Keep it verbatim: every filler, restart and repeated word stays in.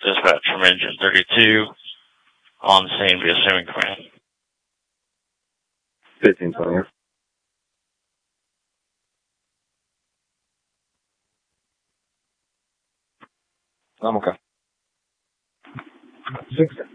Dispatch from Engine thirty-two on the scene via assuming command. fifteen twenty. I'm okay. Six.